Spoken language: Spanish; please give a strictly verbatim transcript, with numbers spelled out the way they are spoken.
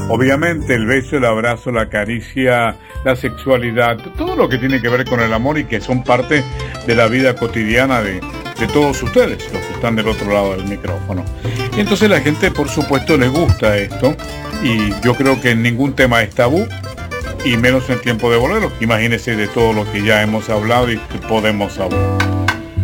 Obviamente el beso, el abrazo, la caricia, la sexualidad, todo lo que tiene que ver con el amor y que son parte de la vida cotidiana de, de todos ustedes, los que están del otro lado del micrófono. Y entonces la gente, por supuesto, les gusta esto, y yo creo que ningún tema es tabú, y menos en tiempo de bolero. Imagínense de todo lo que ya hemos hablado y que podemos hablar.